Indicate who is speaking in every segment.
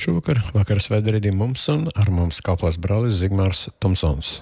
Speaker 1: Šovakar vakara svētbrīdī mums un ar mums kalpos brālis Zigmārs Tomsons.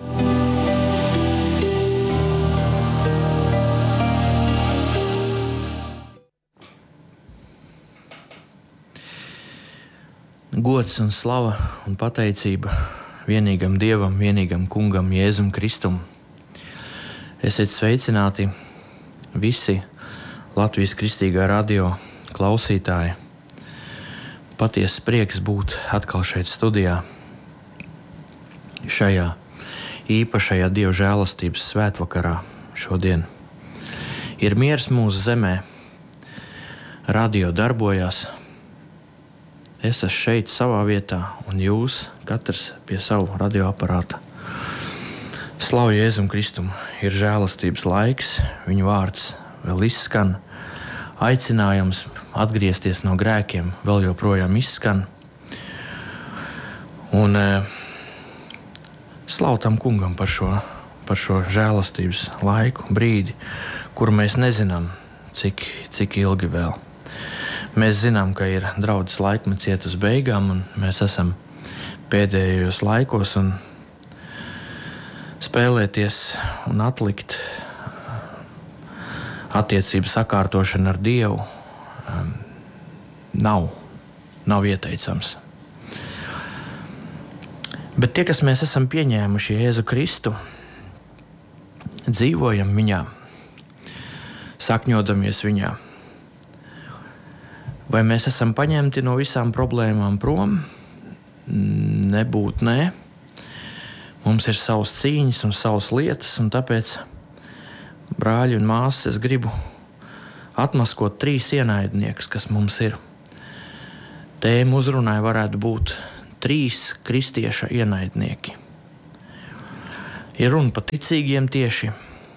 Speaker 2: Gods un slava un pateicība vienīgam Dievam, vienīgam Kungam, Jēzum Kristum. Esiet sveicināti visi Latvijas Kristīgā radio klausītāji. Patiesas prieks būt atkal šeit studijā. Šajā īpašajā Dieva žēlastības svētvakarā šodien. Ir miers mūsu zemē, radio darbojās. Es esmu šeit savā vietā, un jūs, katrs pie savu radioaparāta. Slavu Jēzum Kristum, ir žēlastības laiks, viņa vārds vēl izskan. Aicinājums atgriezties no grēkiem vēl joprojām izskan. Un slavu tam Kungam par šo žēlastības laiku, brīdi, kuru mēs nezinām, cik ilgi vēl. Mēs zinām, ka ir draudzes laikmets iet uz beigām, un mēs esam pēdējos laikos, un spēlēties un atlikt attiecību sakārtošanu ar Dievu nav ieteicams. Bet tie, kas mēs esam pieņēmuši Jēzu Kristu, dzīvojam viņā, sakņodamies viņā, vai mēs esam paņemti no visām problēmām prom? Nebūt, nē. Mums ir savas cīņas un savas lietas, un tāpēc, brāļi un māsas, es gribu atmaskot 3 ienaidniekus, kas mums ir. Tēma uzrunai varētu būt 3 kristieša ienaidnieki. Ir runa par ticīgiem tieši.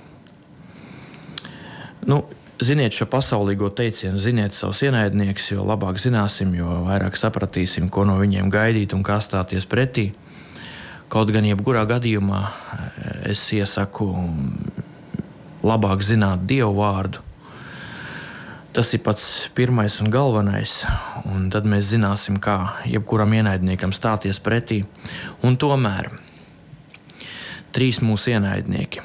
Speaker 2: Ziniet šo pasaulīgo teicienu, ziniet savus ienaidniekus, jo labāk zināsim, jo vairāk sapratīsim, ko no viņiem gaidīt un kā stāties pretī. Kaut gan jebkurā gadījumā es iesaku labāk zināt Dievu vārdu. Tas ir pats pirmais un galvenais, un tad mēs zināsim, kā jebkuram ienaidniekam stāties pretī. Un tomēr 3 mūsu ienaidnieki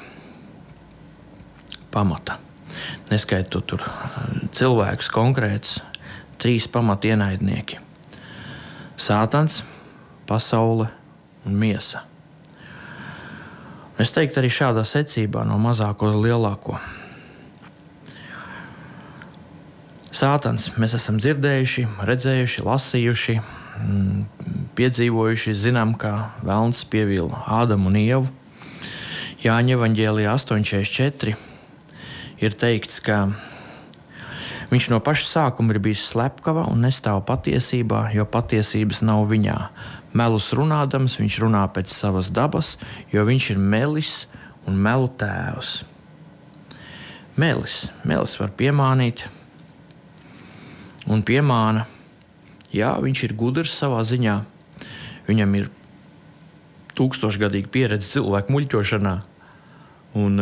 Speaker 2: pamata. Neskaitot tur cilvēkus konkrētus, 3 pamata ienaidnieki. Sātans, pasaule un miesa. Es teiktu arī šādā secībā no mazāko uz lielāko. Sātans mēs esam dzirdējuši, redzējuši, lasījuši, piedzīvojuši, zinām, kā velns pievila Ādamu un Ievu. Jāņa evaņģēlijā 8.44 ir teikts, ka viņš no paša sākuma ir bijis slepkava un nestāv patiesībā, jo patiesības nav viņā. Melus runādams, viņš runā pēc savas dabas, jo viņš ir melis un melu tēvs. Melis var piemānīt un piemāna. Jā, viņš ir gudrs savā ziņā. Viņam ir 1000-gadīga pieredze cilvēku muļķošanā. Un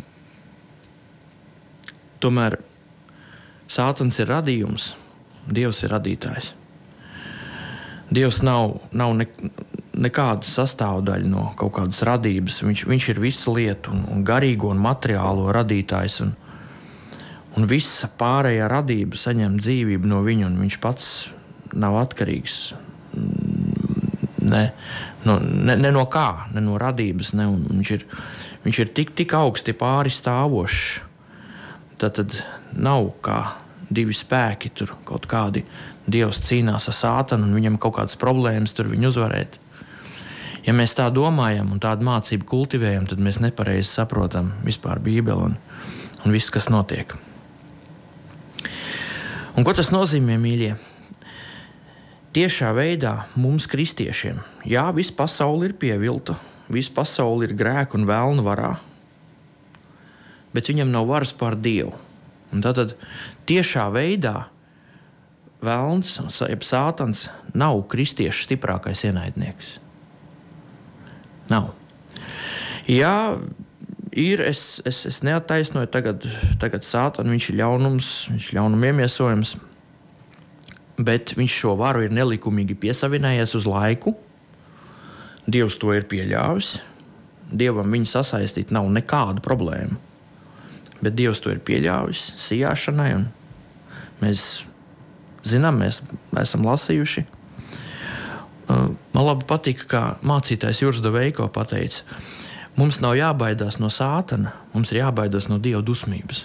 Speaker 2: tomēr Sātans ir radījums, Dievs ir radītājs. Dievs nav nekāda sastāvdaļa no kaut kādas radības. Viņš ir visu lietu, un garīgo un materiālo radītājs. Un visa pārējā radība saņem dzīvību no viņa, un viņš pats nav atkarīgs ne no kā, ne no radības. Ne, viņš ir tik augsti pāri stāvošs. Tad nav kā 2 spēki, tur kaut kādi. Dievs cīnās ar Sātanu, un viņam kaut kādas problēmas tur viņu uzvarēt. Ja mēs tā domājam un tādu mācību kultivējam, tad mēs nepareizi saprotam vispār Bībeli un viss, kas notiek. Un ko tas nozīmē, mīļie? Tiešā veidā mums kristiešiem, jā, visa pasaule ir pievilta, visa pasaule ir grēka un velna varā, bet viņam nav varas pār Dievu. Un tātad tiešā veidā velns, jeb Sātans, nav kristiešu stiprākais ienaidnieks. Nav. Jā, es neattaisnoju tagad Sātanu, viņš ir ļaunums, viņš ir ļaunuma iemiesojums. bet viņš šo varu ir nelikumīgi piesavinājies uz laiku. Dievs to ir pieļāvis. Dievam viņu sasaistīt nav nekāda problēma. Bet Dievs to ir pieļāvis sijāšanai. Mēs zinām, mēs esam lasījuši. Man labi patīk, kā mācītājs Juris Doveiko pateica, mums nav jābaidās no Sātana, mums ir jābaidās no Dieva dusmības.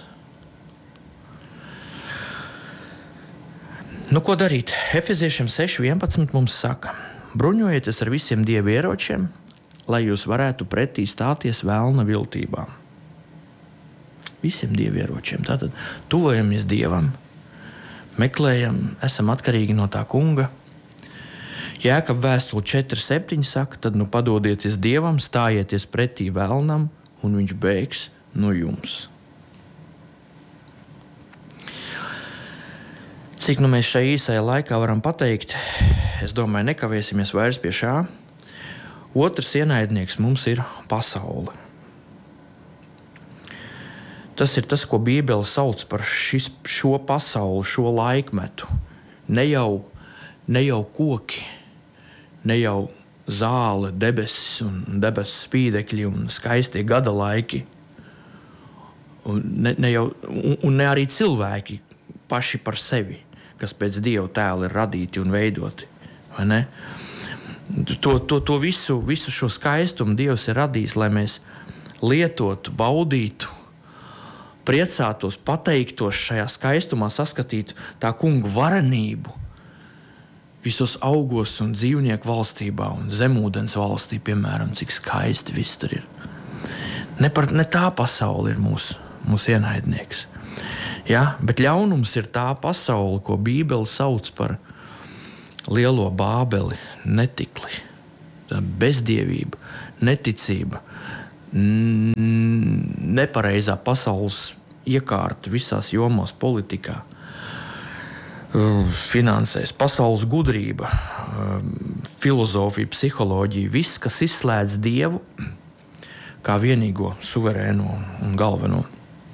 Speaker 2: Nu, ko darīt? Efeziešiem 6.11 mums saka, bruņojieties ar visiem Dieva ieročiem, lai jūs varētu pretī stāties vēlna viltībām. Visiem Dieva ieročiem. Tātad tuvojamies Dievam, meklējam, esam atkarīgi no tā kunga. Jēkaba vēstule 4.7 saka, tad nu padodieties Dievam, stājieties pretī vēlnam, un viņš bēgs no jums. Cik nu mēs šajā īsajā laikā varam pateikt, es domāju, nekavēsimies vairs pie šā. Otrs ienaidnieks mums ir pasaule. Tas ir tas, ko Bībele sauc par šo pasauli, šo laikmetu. Ne jau koki, ne jau zāle, debesis un debesu spīdekļi un skaistie gada laiki. Un ne arī cilvēki paši par sevi, kas pēc Dieva tēla ir radīti un veidoti. Vai ne? To visu šo skaistumu Dievs ir radījis, lai mēs lietotu, baudītu, priecātos, pateiktos šajā skaistumā, saskatītu tā kunga varenību visos augos un dzīvnieku valstībā un zemūdens valstī, piemēram, cik skaisti viss tur ir. Ne tā pasaule ir mūsu ienaidnieks. Ja? Bet ļaunums ir tā pasaule, ko Bībele sauc par lielo bābeli, netikli, bezdievība, neticība, nepareizā pasaules iekārta visās jomās, politikā, finansēs, pasaules gudrība, filozofija, psiholoģija, viss, kas izslēdz Dievu kā vienīgo suverēno un galveno.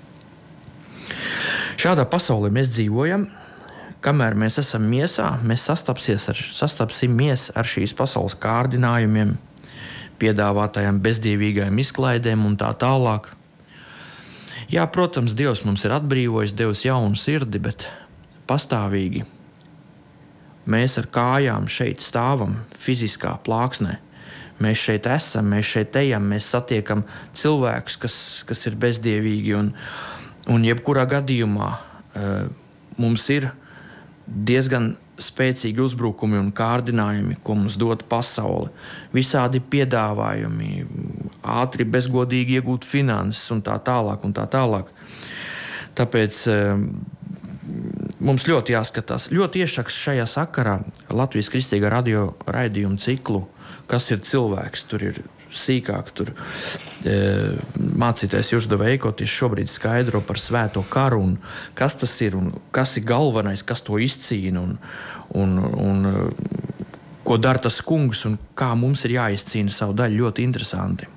Speaker 2: Šādā pasaulē mēs dzīvojam, kamēr mēs esam miesā, mēs sastapsimies ar šīs pasaules kārdinājumiem, piedāvātajām bezdievīgajām izklaidēm un tā tālāk. Jā, protams, Dievs mums ir atbrīvojis, devis jaunu sirdi, bet pastāvīgi mēs ar kājām šeit stāvam fiziskā plāksnē. Mēs šeit esam, mēs šeit ejam, mēs satiekam cilvēkus, kas ir bezdievīgi un jebkurā gadījumā mums ir diezgan spēcīgi uzbrukumi un kārdinājumi, ko mums dod pasaule. Visādi piedāvājumi, ātri, bezgodīgi iegūt finanses un tā tālāk un tā tālāk. Tāpēc mums ļoti jāskatās. Ļoti iešaks šajā sakarā Latvijas Kristīgā radio raidījumu ciklu, kas ir cilvēks. Tur ir sīkāk, mācītājs Juris Doveiko tieši šobrīd skaidro par svēto karu un kas tas ir un kas ir galvenais, kas to izcīna un ko dara tas kungs un kā mums ir jāizcīna savu daļu. Ļoti interesanti.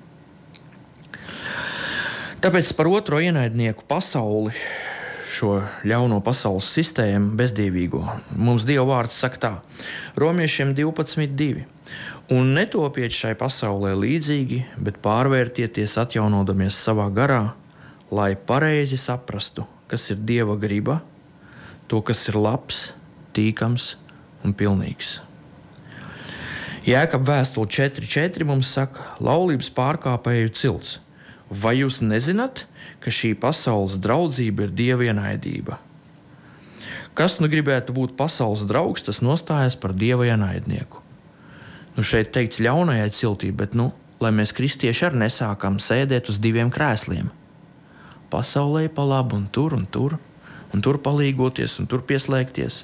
Speaker 2: Tāpēc par otro ienaidnieku pasauli, šo ļauno pasaules sistēmu, bezdievīgo, mums Dieva vārds saka tā, Romiešiem 12.2. Un netopiet šai pasaulē līdzīgi, bet pārvērtieties atjaunodamies savā garā, lai pareizi saprastu, kas ir Dieva griba, to, kas ir labs, tīkams un pilnīgs. Jēkaba vēstule 4.4 mums saka, laulības pārkāpēju cilts. Vai jūs nezināt, ka šī pasaules draudzība ir Dieva ienaidība? Kas nu gribētu būt pasaules draugs, tas nostājas par Dieva ienaidnieku. Nu šeit teikts ļaunajai ciltī, bet lai mēs kristieši arī nesākam sēdēt uz diviem krēsliem. Pasaulē pa labu un tur palīgoties un tur pieslēgties.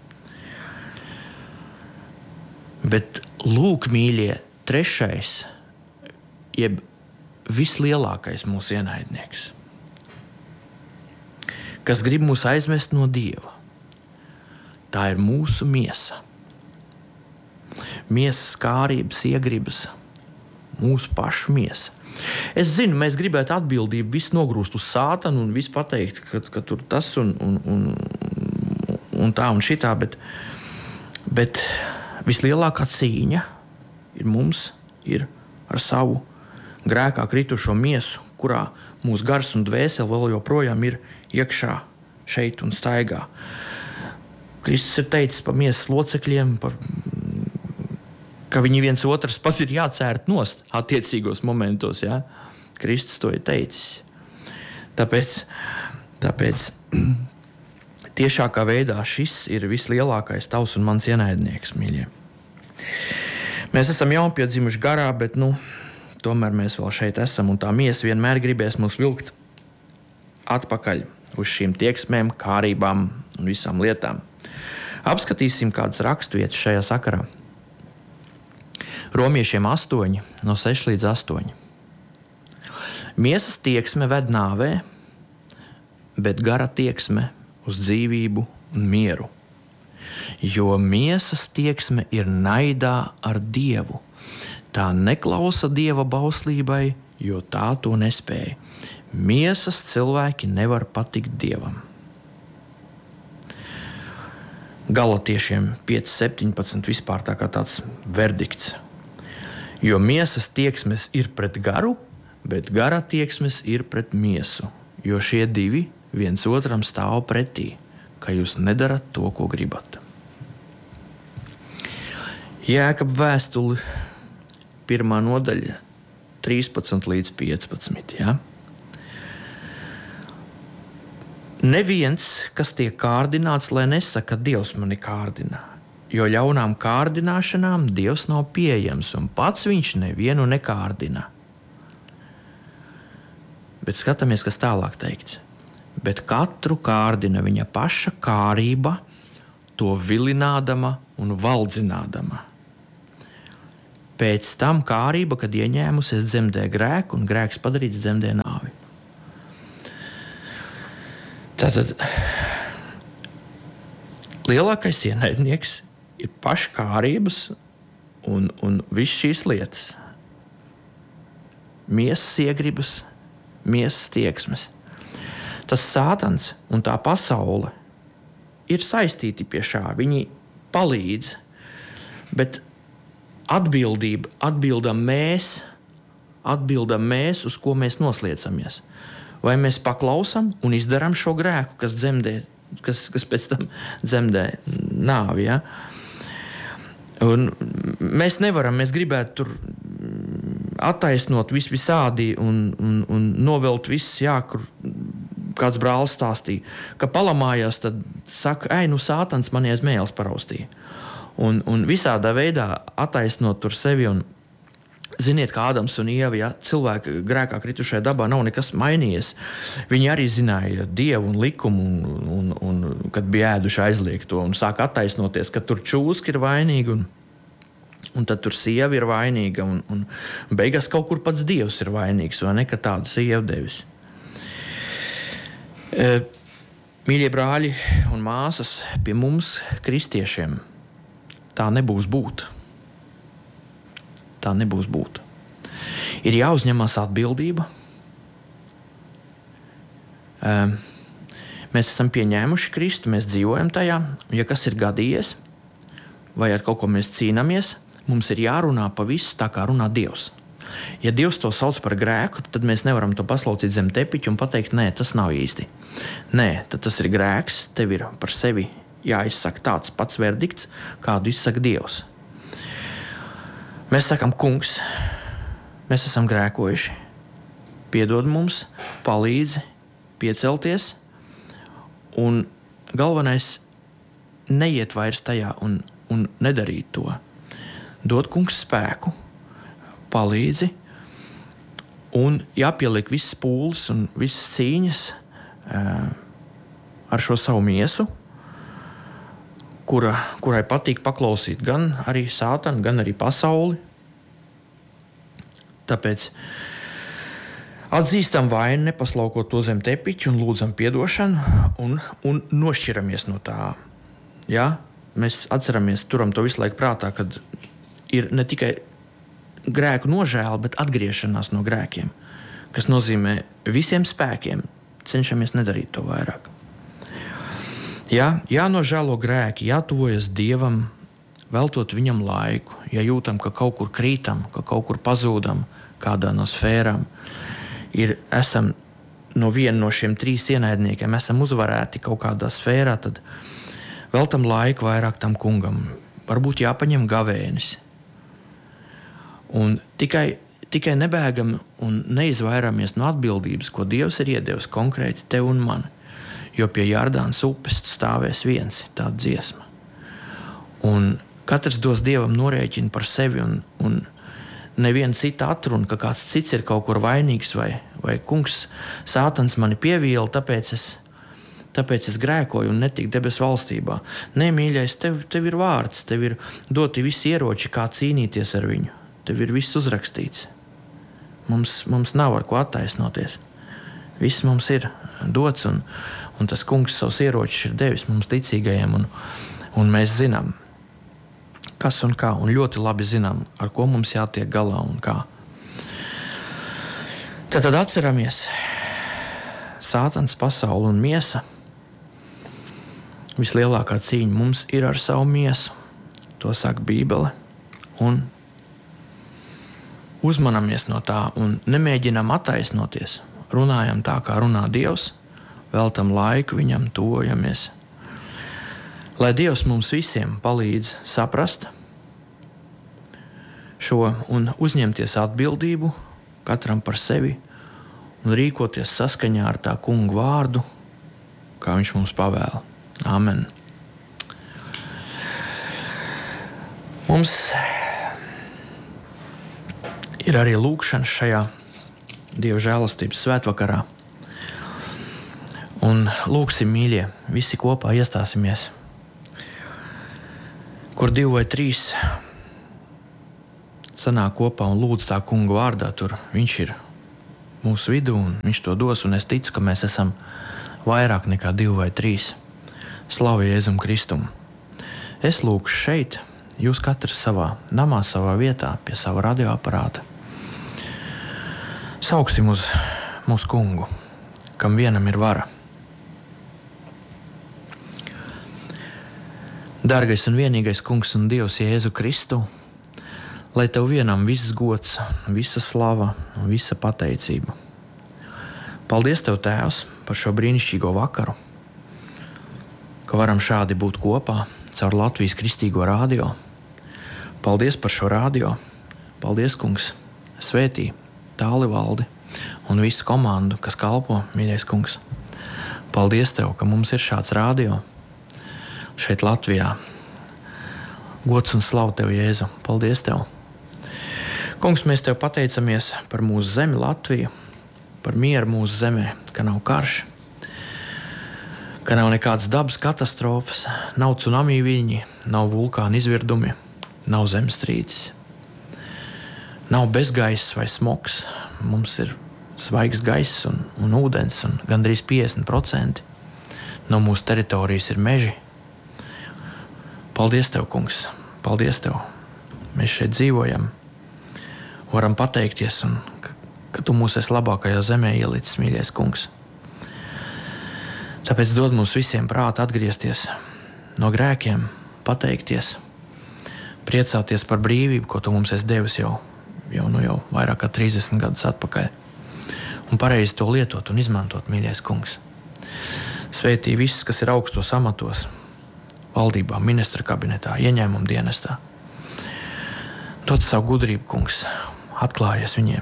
Speaker 2: Bet lūk, mīļie, trešais, jeb vislielākais mūsu ienaidnieks, kas grib mūs aizvest no Dieva. Tā ir mūsu miesa. Miesas kārības, iegribas, mūsu pašu miesa. Es zinu, mēs gribētu atbildību visu nogrūst uz Sātanu un visu pateikt, ka tur tas un tā un šitā, bet Bet vislielākā cīņa ir ar savu grēkā kritušo miesu, kurā mūsu gars un dvēsele vēl joprojām ir iekšā šeit un staigā. Kristus ir teicis par miesas locekļiem, ka viņi viens otrs pat ir jācērt nost attiecīgos momentos. Ja? Kristus to ir teicis. Tāpēc tiešākā veidā šis ir vislielākais tavs un mans ienaidnieks, mīļie. Mēs esam jaunpiedzimuši garā, bet tomēr mēs vēl šeit esam, un tā miesa vienmēr gribēs mūs vilkt atpakaļ uz šīm tieksmēm, kārībām un visām lietām. Apskatīsim kādas raksturvietas šajā sakarā. Romiešiem 8, no 6 līdz 8. Miesas tieksme ved nāvē, bet gara tieksme uz dzīvību un mieru. Jo miesas tieksme ir naidā ar Dievu. Tā neklausa Dieva bauslībai, jo tā to nespēja. Miesas cilvēki nevar patikt Dievam. Galatiešiem 5:17 vispār tā kā tāds verdikts. Jo miesas tieksmes ir pret garu, bet gara tieksmes ir pret miesu. Jo šie divi viens otram stāv pretī, ka jūs nedarat to, ko gribat. Jēkaba vēstule 1. nodaļa 13 līdz 15. Ja? Neviens, kas tiek kārdināts, lai nesaka, Dievs mani kārdina, jo ļaunām kārdināšanām Dievs nav pieejams un pats viņš nevienu nekārdina. Bet skatāmies, kas tālāk teikts. Bet katru kārdina viņa paša kārība, to vilinādama un valdzinādama. Pēc tam kārība, kad ieņēmusies, dzemdē grēku, un grēks padarīts dzemdē nāvi. Tātad lielākais ienaidnieks ir paškārības un viss šīs lietas. Miesas iegribas, miesas tieksmes. Tas Sātans un tā pasaule ir saistīti pie šā. Viņi palīdz, bet atbildam mēs, uz ko mēs nosliecamies. Vai mēs paklausam un izdarām šo grēku, kas pēc tam dzemdē nāvi. Ja? Un mēs nevaram, mēs gribētu tur attaisnot visādi un novelt viss, kur kāds brālis stāstīja, ka palamājās, tad saka, Sātans man aiz mēles paraustīja. Un visādā veidā attaisnot tur sevi un ziniet, kā Ādams un Ieva, ja cilvēki grēkā kritušajā dabā nav nekas mainījies. Viņi arī zināja Dievu un likumu, un kad bija ēduši aizliegto, un sāk attaisnoties, ka tur čūska ir vainīga, un tad tur sieva ir vainīga, un beigās kaut kur pats Dievs ir vainīgs, vai ne, ka tādu sievu devis. Mīļie brāļi un māsas, pie mums, kristiešiem, tā nebūs būt. Tā nebūs būt. Ir jāuzņemās atbildība. Mēs esam pieņēmuši Kristu, mēs dzīvojam tajā. Ja kas ir gadījies, vai ar kaut ko mēs cīnāmies, mums ir jārunā pa visu tā, kā runā Dievs. Ja Dievs to sauc par grēku, tad mēs nevaram to paslaucīt zem tepiķa un pateikt, nē, tas nav īsti. Nē, tad tas ir grēks, tev ir par sevi jāizsaka tāds pats verdikts, kādu izsaka Dievs. Mēs sakam, kungs, mēs esam grēkojuši. Piedod mums, palīdzi piecelties, un galvenais neiet vairs tajā un nedarīt to. Dod, kungs, spēku, palīdzi, un jāpieliek viss pūles un visas cīņas ar šo savu miesu, kurai patīk paklausīt gan arī Sātanu, gan arī pasauli. Tāpēc atzīstam vainu, nepaslaukot to zem tepiķa un lūdzam piedošanu un nošķiramies no tā. Ja? Mēs atceramies, turam to visu laiku prātā, kad ir ne tikai grēku nožēla, bet atgriešanās no grēkiem, kas nozīmē visiem spēkiem cenšamies nedarīt to vairāk. Jā, jānožēlo grēki, jātuvojas Dievam, veltot viņam laiku, ja jūtam, ka kaut kur krītam, ka kaut kur pazūdam kādā no sfērām, esam no viena no šiem 3 ienaidniekiem, esam uzvarēti kaut kādā sfērā, tad veltam laiku vairāk tam kungam. Varbūt jāpaņem gavēnis. Un tikai nebēgam un neizvairāmies no atbildības, ko Dievs ir iedevis konkrēti tev un man. Jo pie Jardānas upes stāvēs viens, tāda dziesma. Un katrs dos Dievam norēķinu par sevi, un neviena cita atruna, ka kāds cits ir kaut kur vainīgs, vai kungs, Sātans mani pievīla, tāpēc es grēkoju un netiku debesu valstībā. Nē, mīļais, tev ir vārds, tev ir doti visi ieroči, kā cīnīties ar viņu. Tev ir viss uzrakstīts. Mums nav ar ko attaisnoties. Viss mums ir dots, un tas kungs savus ieročus ir devis mums ticīgajiem, un mēs zinām, kas un kā, un ļoti labi zinām, ar ko mums jātiek galā un kā. Tad atceramies Sātans, pasaule un miesa. Vislielākā cīņa mums ir ar savu miesu. To saka Bībele. Un uzmanamies no tā un nemēģinām attaisnoties. Runājam tā, kā runā Dievs, veltam laiku viņam, tuvojamies. Lai Dievs mums visiem palīdz saprast šo un uzņemties atbildību katram par sevi un rīkoties saskaņā ar tā kunga vārdu, kā viņš mums pavēla. Amen. Mums ir arī lūkšanas šajā Dieva žēlastības svētvakarā. Un lūksim, mīļie, visi kopā iestāsimies. Kur 2 vai 3 sanāk kopā un lūdz tā kunga vārdā, tur viņš ir mūsu vidū un viņš to dos. Un es ticu, ka mēs esam vairāk nekā 2 vai 3. Slavu Jēzum Kristum. Es lūkšu šeit, jūs katrs savā namā, savā vietā, pie sava radioaparāta. Sauksim uz mūsu kungu, kam vienam ir vara. Dārgais un vienīgais kungs un Dievs Jēzu Kristu, lai tev vienam viss gods, visa slava un visa pateicība. Paldies tev, Tēvs, par šo brīnišķīgo vakaru, ka varam šādi būt kopā caur Latvijas Kristīgo radio. Paldies par šo radio. Paldies, kungs, svētī Tāli valdi un visu komandu, kas kalpo, mīļais kungs. Paldies tev, ka mums ir šāds radio šeit Latvijā. Gods un slavu tev, Jēzu. Paldies tev. Kungs, mēs tev pateicamies par mūsu zemi Latviju, par mieru mūsu zemē, ka nav karš, ka nav nekādas dabas katastrofas, nav tsunami viļņi, nav vulkāna izvirdumi, nav zemestrīces. Nav bezgaiss vai smogs, mums ir svaigs gaiss un ūdens, un gandrīz 50% no mūsu teritorijas ir meži. Paldies tev, kungs, paldies tev. Mēs šeit dzīvojam, varam pateikties, un ka tu mūs esi labākajā zemē ielicis, mīļais kungs. Tāpēc dod mums visiem prātu atgriezties no grēkiem, pateikties, priecāties par brīvību, ko tu mums esi devis jau vairāk kā 30 gadus atpakaļ. Un pareizi to lietot un izmantot, mīļais kungs. Svētī visus, kas ir augstos amatos, valdībā, ministra kabinetā, ieņēmuma dienestā. Dod savu gudrību, kungs, atklājies viņiem.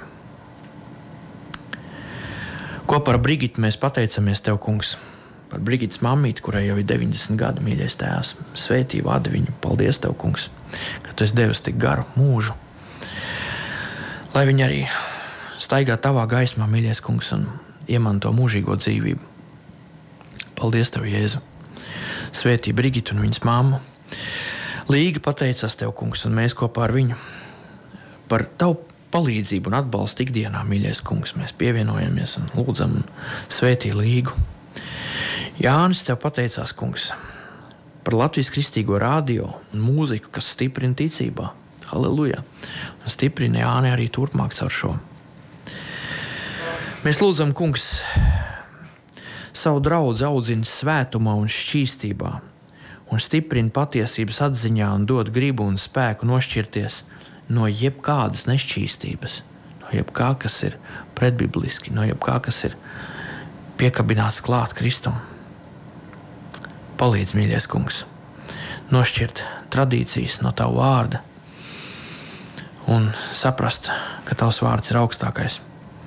Speaker 2: Kopā ar Brigitu mēs pateicamies tev, kungs, par Brigitas mammīti, kurai jau ir 90 gadu, mīļais tēvs. Svētī vadi viņu. Paldies tev, kungs, ka tu esi devis tik garu mūžu. Lai viņi arī staigā tavā gaismā, mīļais kungs, un iemanto mūžīgo dzīvību. Paldies tev, Jēzu. Svētī Brigitu un viņas mammu. Līga pateicās tev, kungs, un mēs kopā ar viņu par tavu palīdzību un atbalstu ikdienā, mīļais kungs. Mēs pievienojamies un lūdzam un svētī Līgu. Jānis tev pateicās, kungs, par Latvijas Kristīgo radio un mūziku, kas stiprina ticībā. Halleluja! Un stiprina Jāni arī turpmāk caur šo. Mēs lūdzam, kungs, savu draudzi audzina svētumā un šķīstībā un stiprina patiesības atziņā un dod gribu un spēku nošķirties no jebkādas nešķīstības, no jebkā, kas ir pretbibliski, no jebkā, kas ir piekabināts klāt Kristum. Palīdz, mīļais kungs, nošķirt tradīcijas no tavu vārda un saprast, ka tavs vārds ir augstākais.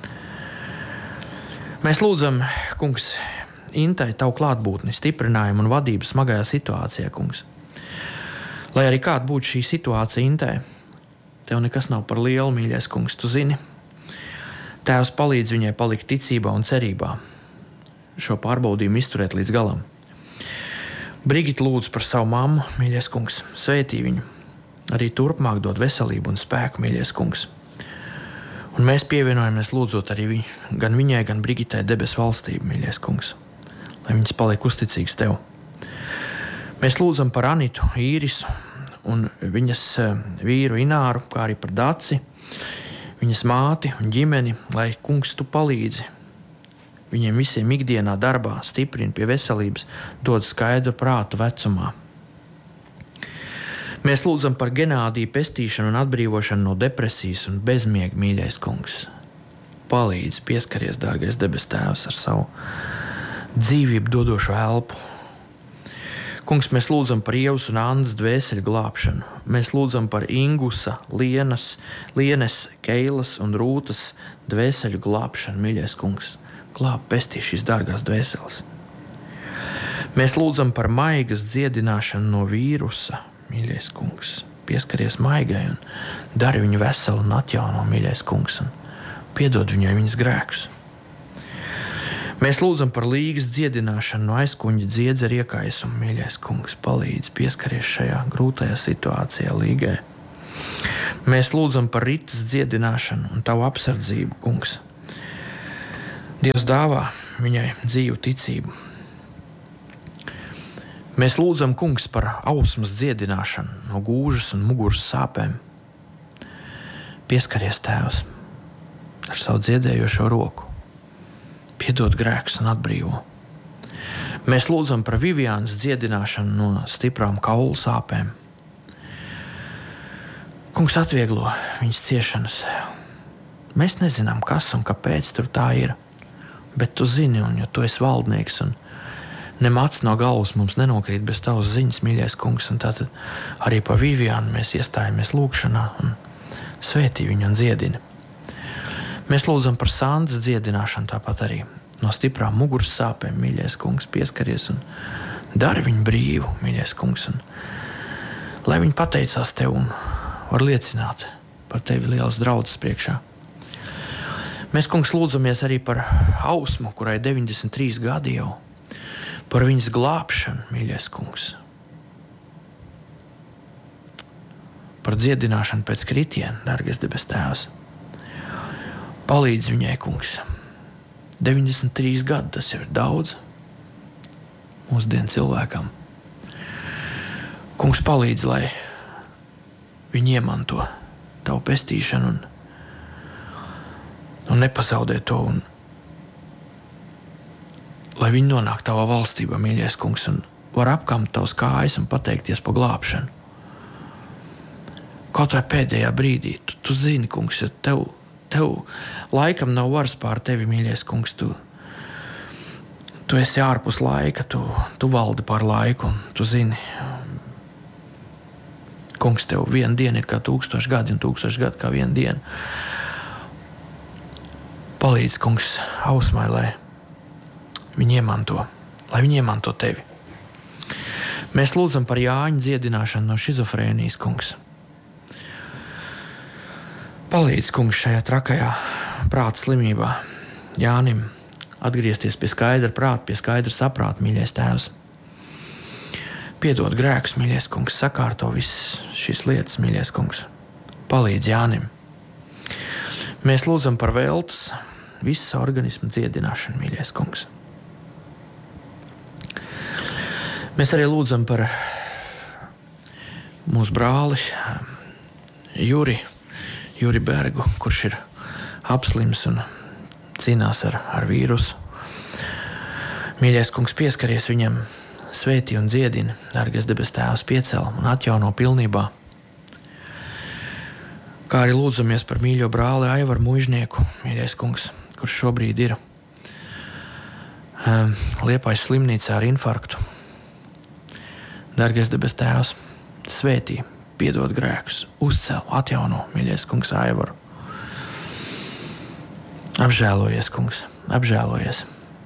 Speaker 2: Mēs lūdzam, kungs, Intai tavu klātbūtni, stiprinājumu un vadību smagajā situācijā, kungs. Lai arī kāda būtu šī situācija Intai, tev nekas nav par lielu, mīļais kungs, tu zini. Tēvs palīdz viņai palikt ticībā un cerībā, šo pārbaudījumu izturēt līdz galam. Brigita lūdz par savu mammu, mīļais kungs, svētī viņu, arī turpmāk dod veselību un spēku, mīļais kungs. Un mēs pievienojamies lūdzot arī gan viņai, gan Brigitai debesu valstību, mīļais kungs, lai viņas paliek uzticīgas tev. Mēs lūdzam par Anitu, Īrisu un viņas vīru Ināru, kā arī par Daci, viņas māti un ģimeni, lai, kungs, tu palīdzi viņiem visiem ikdienā darbā, stiprini pie veselības, dod skaidru prātu vecumā. Mēs lūdzam par Genādiju pestīšanu un atbrīvošanu no depresijas un bezmiega, mīļais kungs. Palīdz, pieskaries, dārgais debes tēvs, ar savu dzīvību dodošo elpu. Kungs, mēs lūdzam par Ievas un Annas dvēseļu glābšanu. Mēs lūdzam par Ingusa, Lienes, Keilas un Rūtas dvēseļu glābšanu, mīļais kungs. Glāb, pestī šīs dārgās dvēseles. Mēs lūdzam par Maigas dziedināšanu no vīrusa, mīļais kungs. Pieskaries Maigai un dari viņu veselu un atjauno, mīļais kungs, un piedod viņai viņas grēkus. Mēs lūdzam par Līgas dziedināšanu no aizkuņģa dziedzera iekaisuma, mīļais kungs, palīdz, pieskaries šajā grūtajā situācijā Līgai. Mēs lūdzam par Ritas dziedināšanu un tavu apsardzību, kungs. Dievs dāvā viņai dzīvu ticību. Mēs lūdzam, kungs, par ausmas dziedināšanu no gūžas un muguras sāpēm. Pieskaries, tēvs, ar savu dziedējošo roku. Piedod grēkus un atbrīvo. Mēs lūdzam par Viviānas dziedināšanu no stiprām kaulu sāpēm. Kungs, atvieglo viņas ciešanas. Mēs nezinām, kas un kāpēc tur tā ir, bet tu zini, un jo tu esi valdnieks, un nemāc no galvas mums nenokrīt bez tavas ziņas, mīļais kungs, un tātad arī par Viviānu mēs iestājamies lūgšanā un svētī viņu un dziedini. Mēs lūdzam par Sandas dziedināšanu, tāpat arī no stiprām muguras sāpēm, mīļais kungs, pieskaries un dari viņu brīvu, mīļais kungs, un lai viņi pateicās tev un var liecināt par tevi lielas draudzes priekšā. Mēs, kungs, lūdzamies arī par Ausmu, kurai 93 gadi jau, par viņas glābšanu, mīļais kungs, par dziedināšanu pēc kritiena, dārgais debes tēvs. Palīdz viņai, kungs. 93 gadi, tas jau ir daudz mūsdienu cilvēkam. Kungs, palīdz, lai viņi iemanto tavu pestīšanu un nepazaudē to, un lai viņi nonāk tavā valstībā, mīļais kungs, un var apkamt tavas kājas un pateikties par glābšanu. Kaut vai pēdējā brīdī, tu zini, kungs, jo tev laikam nav varas pār tevi, mīļais kungs, tu esi ārpus laika, tu valdi pār laiku, un tu zini, kungs, tev viena diena ir kā 1000 gadi, un 1000 gadi kā viena diena. Palīdz, kungs, Ausmai, lai viņi iemanto tevi. Mēs lūdzam par Jāņa dziedināšanu no šizofrēnijas, kungs. Palīdz, kungs, šajā trakajā prāta slimībā Jānim atgriezties pie skaidra prāta, pie skaidra saprāta, mīļais tēvs. Piedod grēkus, mīļais kungs, sakārto visas šīs lietas, mīļais kungs. Palīdz Jānim. Mēs lūdzam par Veltas visas organismu dziedināšanu, mīļais kungs. Mēs arī lūdzam par mūsu brāli Juri Bergu, kurš ir apslims un cīnās ar vīrusu. Mīļais kungs, pieskaries viņam, svētī un dziedini, dārgais debes Tēvs, piecel un atjauno pilnībā. Kā arī lūdzamies par mīļo brāli Aivaru Muižnieku, mīļais kungs, kurš šobrīd ir Liepājas slimnīcā ar infarktu. Dārgais debes Tēvs, svētī, piedod grēkus, uzcel, atjauno, mīļais kungs, Aivaru. Apžēlojies, kungs, apžēlojies.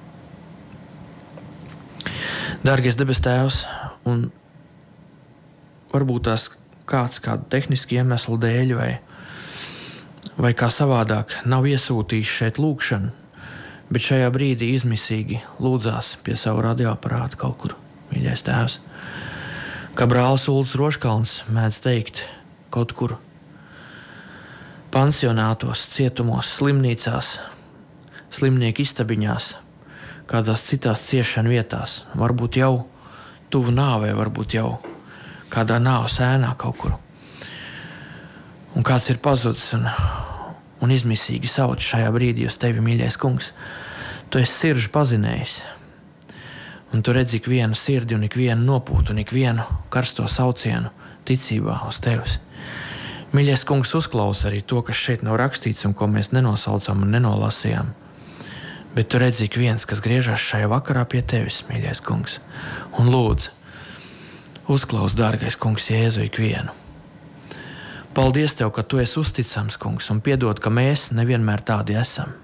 Speaker 2: Dārgais debes Tēvs, un varbūt tās kādu tehnisku iemeslu dēļ vai kā savādāk nav iesūtījis šeit lūgšanu, bet šajā brīdī izmisīgi lūdzās pie savu radioaparātu kaut kur, mīļais Tēvs. Kā brālis Ulds Roškalns mēdz teikt, kaut kur pansionātos, cietumos, slimnīcās, slimnieku istabiņās, kādās citās ciešanu vietās, varbūt jau tuvu nāvei, varbūt jau kādā nāves ēnā kaut kur. Un kāds ir pazudis un izmisīgi sauc šajā brīdī uz tevi, mīļais kungs. Tu esi sirdžu pazinējis, un tu redzi ikvienu sirdi un ikvienu nopūtu un ikvienu karsto saucienu ticībā uz tevis. Mīļais kungs, uzklausa arī to, kas šeit nav rakstīts un ko mēs nenosaucam un nenolasījām. Bet tu redzi ik viens, kas griežas šajā vakarā pie tevis, mīļais kungs, un lūdzu, uzklaus, dārgais kungs, Jēzu ikvienu. Paldies tev, ka tu esi uzticams, kungs, un piedod, ka mēs nevienmēr tādi esam.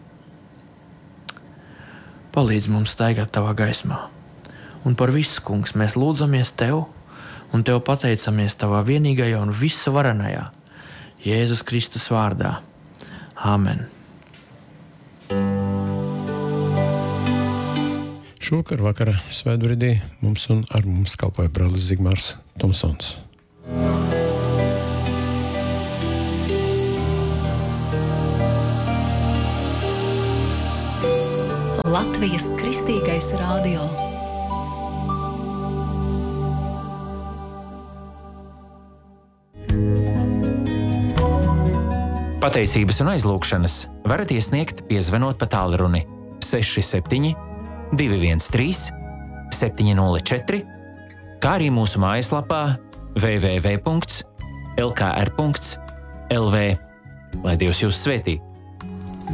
Speaker 2: Palīdz mums staigāt tavā gaismā. Un par visu, kungs, mēs lūdzamies tev un tev pateicamies tavā vienīgajā un visvarenajā Jēzus Kristus vārdā. Āmen.
Speaker 1: Šovakar vakara svētbrīdī mums un ar mums kalpoja brālis Zigmārs Tomsons.
Speaker 3: Latvijas Kristīgais radio.
Speaker 4: Pateicības un aizlūgšanas varat iesniegt, piezvanot pa tālruni 67 213 704, kā arī mūsu mājaslapā www.lkr.lv. Lai Dievs jūs svētī!